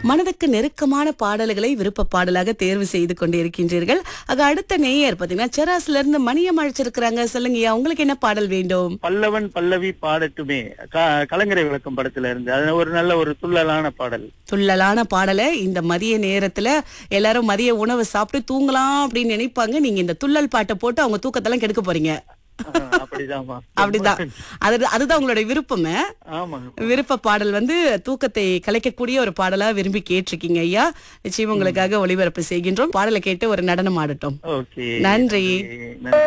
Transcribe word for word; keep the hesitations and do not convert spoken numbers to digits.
மனதுக்கு நெருக்கமான பாடல்களை விருப்ப பாடலாக தேர்வு செய்து கொண்டிருக்கின்றீர்கள். ஆக அடுத்த நேயர் பாத்தீங்கன்னா செராஸ்ல இருந்து மணியம் அழைச்சிருக்கிறாங்க. சொல்லுங்கய்யா, உங்களுக்கு என்ன பாடல் வேண்டும்? பல்லவன் பல்லவி பாடட்டுமே, க- கலங்கரை விளக்கம் படத்துல இருந்து. அது ஒரு நல்ல ஒரு துள்ளலான பாடல். துள்ளலான பாடலை இந்த மதிய நேரத்துல எல்லாரும் மதிய உணவு சாப்பிட்டு தூங்கலாம் அப்படின்னு நினைப்பாங்க. நீங்க இந்த துள்ளல் பாட்டை போட்டு அவங்க தூக்கத்தெல்லாம் கெடுக்க போறீங்க. ஆஹ், அப்படிதாம்மா. அப்படிதான். அது அதுதான் உங்களுடைய விருப்பமே. ஆமாங்க. விருப்ப பாடல் வந்து தூக்கத்தை கலைக்கக்கூடிய ஒரு பாடலா விரும்பி கேட்டிருக்கீங்க ஐயா. நிச்சயம் உங்களுக்காக ஒளிபரப்பு செய்கின்றோம். பாடலை கேட்டு ஒரு நடனம் ஆடட்டும். ஓகே, நன்றி. நன்றி.